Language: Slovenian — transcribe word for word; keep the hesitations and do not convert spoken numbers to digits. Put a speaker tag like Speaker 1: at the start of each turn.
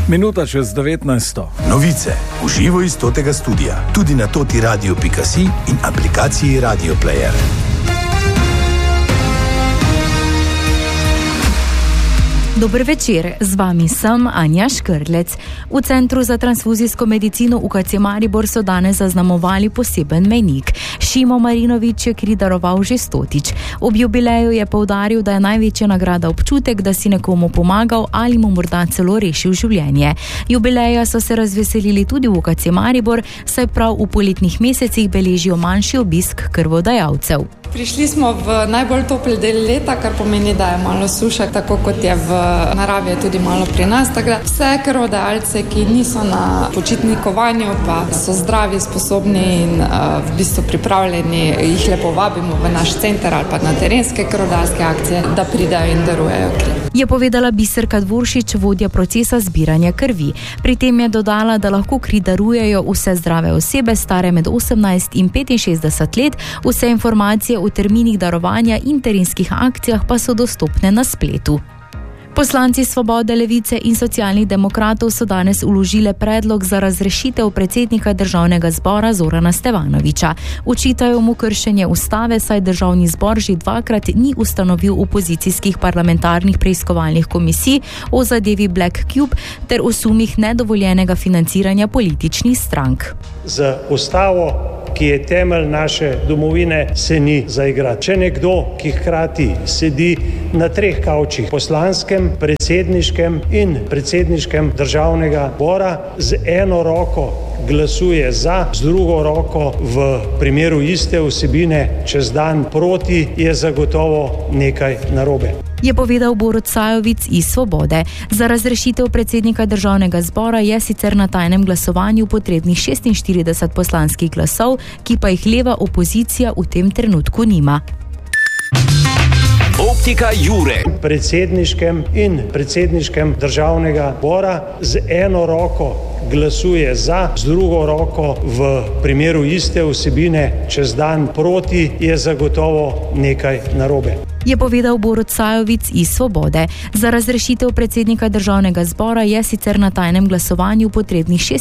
Speaker 1: Minuta čez devetnajsto.
Speaker 2: Novice v živo iz totega studia, tudi na toti radio pika si in aplikaciji Radio Player.
Speaker 3: Dober večer, z vami sem Anja Škrlec. V Centru za transfuzijsko medicino U K C Maribor so danes zaznamovali poseben mejnik. Šimo Marinović je kri daroval že stotič. Ob jubileju je poudaril, da je največja nagrada občutek, da si nekomu pomagal ali mu morda celo rešil življenje. Jubileja so se razveselili tudi v U K C Maribor, saj prav v poletnih mesecih beležijo manjši obisk krvodajalcev.
Speaker 4: Prišli smo v najbolj topli del leta, kar pomeni, da je malo suša, tako kot je v naravi, je tudi malo pri nas. Tako vse krvodajalce, ki niso na počitnikovanju, pa so zdravi, sposobni in uh, v bistvu pripravljeni, jih lepo vabimo v naš center ali pa na terenske krvodajalske akcije, da pridajo in darujejo kri.
Speaker 3: Je povedala Biserka Dvoršič, vodja procesa zbiranja krvi. Pri tem je dodala, da lahko kri darujejo vse zdrave osebe, stare med osemnajst in petinšestdeset let. Vse informacije o terminih darovanja in terenskih akcijah pa so dostopne na spletu. Poslanci Svobode, Levice in Socialnih demokratov so danes vložile predlog za razrešitev predsednika Državnega zbora Zorana Stevanovića. Očitajo mu kršenje ustave, saj Državni zbor že dvakrat ni ustanovil opozicijskih parlamentarnih preiskovalnih komisij o zadevi Black Cube ter o sumih nedovoljenega financiranja političnih strank.
Speaker 5: Z ustavo, ki je temelj naše domovine, se ni zaigrati. Če nekdo, ki hkrati sedi na treh kavčih, poslanskem, predsedniškem in predsedniškem Državnega zbora, z eno roko glasuje za, z drugo roko v primeru iste vsebine čez dan proti, je zagotovo nekaj narobe.
Speaker 3: Je povedal Borut Sajovic iz Svobode. Za razrešitev predsednika Državnega zbora je sicer na tajnem glasovanju potrebnih šestinštirideset poslanskih glasov, ki pa jih leva opozicija v tem trenutku nima.
Speaker 6: Optika Jure.
Speaker 5: V predsedniškem in predsedniškem Državnega zbora z eno roko glasuje za, z drugo roko v primeru iste vsebine čez dan proti, je zagotovo nekaj narobe.
Speaker 3: Je povedal Borut Sajovic iz Svobode. Za razrešitev predsednika Državnega zbora je sicer na tajnem glasovanju potrebnih